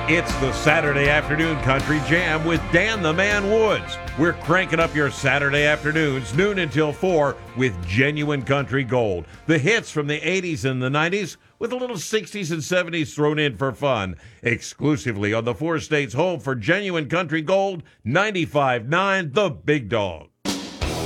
It's the Saturday Afternoon Country Jam with Dan the Man Woods. We're cranking up your Saturday afternoons, noon until 4, with genuine country gold. The hits from the 80s and the 90s, with a little 60s and 70s thrown in for fun. Exclusively on the 4 states home for genuine country gold, 95.9 The Big Dog.